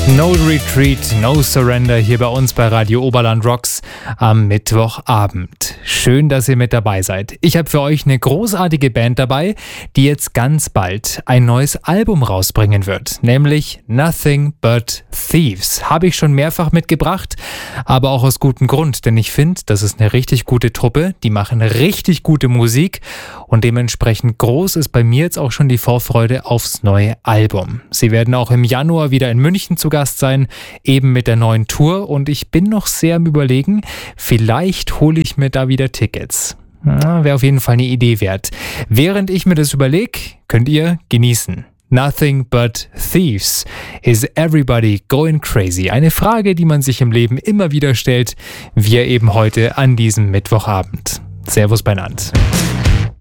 No Retreat, No Surrender hier bei uns bei Radio Oberland Rocks am Mittwochabend. Schön, dass ihr mit dabei seid. Ich habe für euch eine großartige Band dabei, die jetzt ganz bald ein neues Album rausbringen wird, nämlich Nothing But Thieves. Habe ich schon mehrfach mitgebracht, aber auch aus gutem Grund, denn ich finde, das ist eine richtig gute Truppe, die machen richtig gute Musik und dementsprechend groß ist bei mir jetzt auch schon die Vorfreude aufs neue Album. Sie werden auch im Januar wieder in München zu Gast sein, eben mit der neuen Tour, und ich bin noch sehr am Überlegen, vielleicht hole ich mir da wieder Tickets. Wäre auf jeden Fall eine Idee wert. Während ich mir das überlege, könnt ihr genießen. Nothing But Thieves. Is everybody going crazy? Eine Frage, die man sich im Leben immer wieder stellt, wir eben heute an diesem Mittwochabend. Servus beieinander.